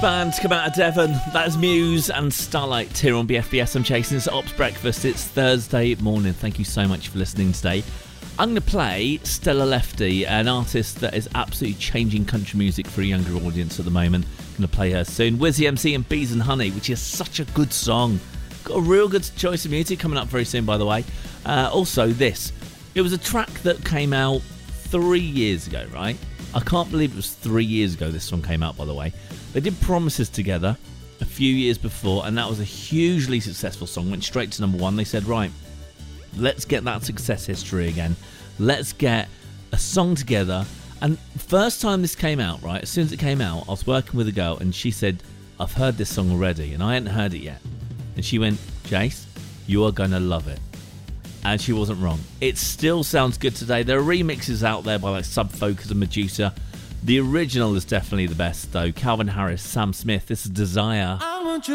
Band to come out of Devon. That is Muse and Starlight here on BFBS. I'm Jason. It's Ops Breakfast. It's Thursday morning. Thank you so much for listening today. I'm going to play Stella Lefty, an artist that is absolutely changing country music for a younger audience at the moment. I'm going to play her soon. Wizzy MC and Bees and Honey, which is such a good song. Got a real good choice of music coming up very soon, by the way. Also, this. It was a track that came out 3 years ago, right? I can't believe it was 3 years ago this song came out, by the way. They did Promises together a few years before, and that was a hugely successful song. Went straight to number one. They said, right, let's get that success history again. Let's get a song together. And first time this came out, right, as soon as it came out, I was working with a girl, and she said, I've heard this song already, and I hadn't heard it yet. And she went, Jace, you are going to love it. And she wasn't wrong. It still sounds good today. There are remixes out there by like Sub Focus and Medusa. The original is definitely the best, though. Calvin Harris, Sam Smith. This is Desire.